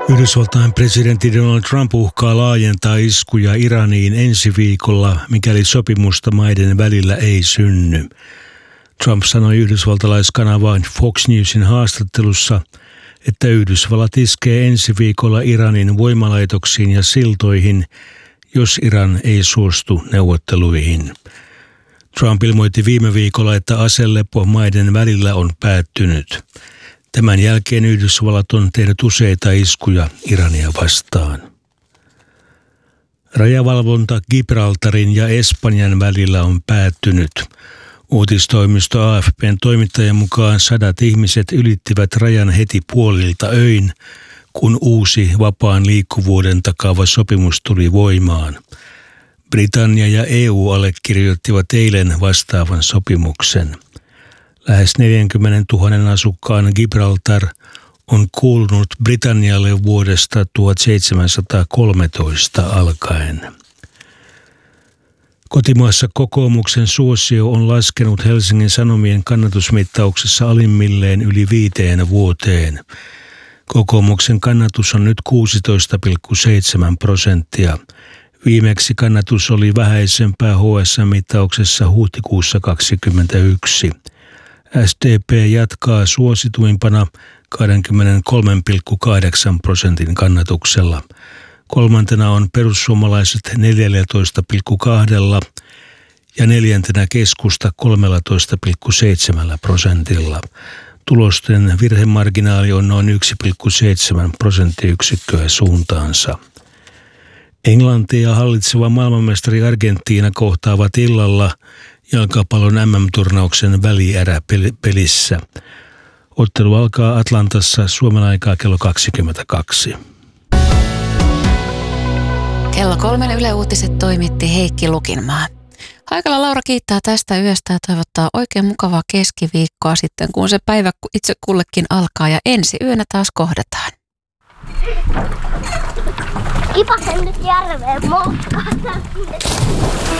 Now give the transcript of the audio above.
Yhdysvaltain presidentti Donald Trump uhkaa laajentaa iskuja Iraniin ensi viikolla, mikäli sopimusta maiden välillä ei synny. Trump sanoi yhdysvaltalaiskanavaan Fox Newsin haastattelussa, että Yhdysvallat iskee ensi viikolla Iranin voimalaitoksiin ja siltoihin, jos Iran ei suostu neuvotteluihin. Trump ilmoitti viime viikolla, että aselepo maiden välillä on päättynyt. Tämän jälkeen Yhdysvallat on tehnyt useita iskuja Irania vastaan. Rajavalvonta Gibraltarin ja Espanjan välillä on päättynyt. Uutistoimisto AFP:n toimittajan mukaan 100 ihmiset ylittivät rajan heti puolilta öin, kun uusi vapaan liikkuvuuden takaava sopimus tuli voimaan. Britannia ja EU allekirjoittivat eilen vastaavan sopimuksen. Lähes 40 000 asukkaan Gibraltar on kuulunut Britannialle vuodesta 1713 alkaen. Kotimaassa kokoomuksen suosio on laskenut Helsingin Sanomien kannatusmittauksessa alimmilleen yli 5 vuoteen. Kokoomuksen kannatus on nyt 16,7%. Viimeksi kannatus oli vähäisempää HSM-mittauksessa huhtikuussa 2021. SDP jatkaa suosituimpana 23,8% kannatuksella. Kolmantena on perussuomalaiset 14,2% ja neljäntenä keskusta 13,7%. Tulosten virhemarginaali on noin 1,7 prosenttiyksikköä suuntaansa. Englanti ja hallitseva maailmanmestari Argentiina kohtaavat illalla jalkapallon MM-turnauksen välieräpelissä. Ottelu alkaa Atlantassa Suomen aikaa kello 22. Kello 3 Yle Uutiset toimitti Heikki Lukinmaa. Haikala Laura kiittää tästä yöstä ja toivottaa oikein mukavaa keskiviikkoa sitten, kun se päivä itse kullekin alkaa ja ensi yönä taas kohdataan. Kipasen nyt järveen moskaan.